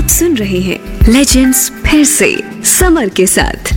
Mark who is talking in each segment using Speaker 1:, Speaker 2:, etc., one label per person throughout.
Speaker 1: आप सुन रहे हैं लेजेंड्स फिर से समर के साथ।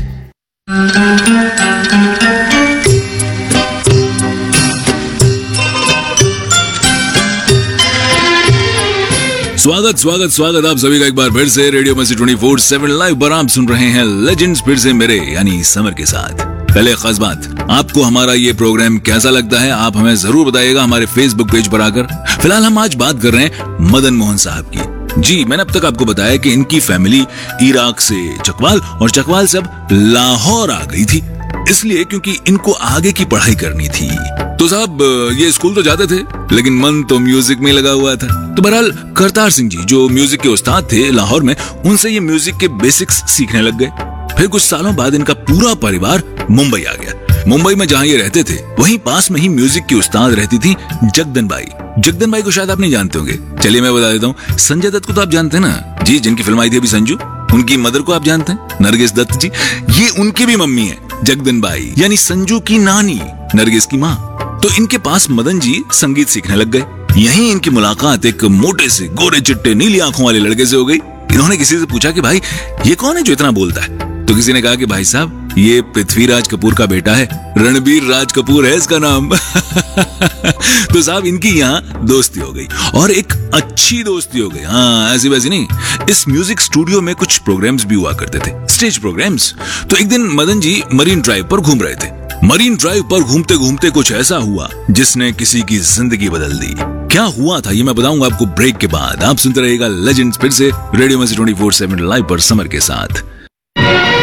Speaker 2: स्वागत स्वागत स्वागत आप सभी का एक बार फिर से रेडियो मस्ती 24/7 लाइव पर आप सुन रहे हैं लेजेंड्स फिर से मेरे यानी समर के साथ। पहले खास बात, आपको हमारा ये प्रोग्राम कैसा लगता है आप हमें जरूर बताइएगा हमारे फेसबुक पेज पर आकर। फिलहाल हम आज बात कर रहे हैं मदन मोहन साहब की। जी, मैंने अब तक आपको बताया कि इनकी फैमिली इराक से चकवाल और चकवाल से अब लाहौर आ गई थी, इसलिए क्योंकि इनको आगे की पढ़ाई करनी थी। तो साहब ये स्कूल तो जाते थे लेकिन मन तो म्यूजिक में लगा हुआ था। तो बहरहाल करतार सिंह जी जो म्यूजिक के उस्ताद थे लाहौर में, उनसे ये म्यूजिक के बेसिक्स सीखने लग गए। फिर कुछ सालों बाद इनका पूरा परिवार मुंबई आ गया। मुंबई में जहाँ ये रहते थे वहीं पास में ही म्यूजिक की उस्ताद रहती थी जगदन बाई। जगदन बाई को शायद आप नहीं जानते होंगे, चलिए मैं बता देता हूँ। संजय दत्त को तो आप जानते हैं ना जी, जिनकी फिल्म आई थी अभी संजू। उनकी मदर को आप जानते हैं, नरगिस दत्त जी। ये उनकी भी मम्मी है जगदन बाई, यानी संजू की नानी, नरगिस की माँ। तो इनके पास मदन जी संगीत सीखने लग गए। यहीं इनकी मुलाकात एक मोटे से गोरे चिट्टे नीली आंखों वाले लड़के से हो गई। इन्होंने किसी से पूछा कि भाई ये कौन है जो इतना बोलता है? तो किसी ने कहा कि भाई साहब ये पृथ्वीराज कपूर का बेटा है, रणबीर राज कपूर है इसका नाम। तो साहब इनकी यहाँ दोस्ती हो गई और एक अच्छी दोस्ती हो गई। हाँ, ऐसी वैसी नहीं। इस म्यूजिक स्टूडियो में कुछ प्रोग्राम्स भी हुआ करते थे, स्टेज प्रोग्राम्स। तो एक दिन मदन जी मरीन ड्राइव पर घूम रहे थे। मरीन ड्राइव पर घूमते घूमते कुछ ऐसा हुआ जिसने किसी की जिंदगी बदल दी। क्या हुआ था ये मैं बताऊंगा आपको ब्रेक के बाद। आप सुनते रहिएगा लेजेंड्स फिर से रेडियो मस्ती 24/7 लाइव पर समर के साथ।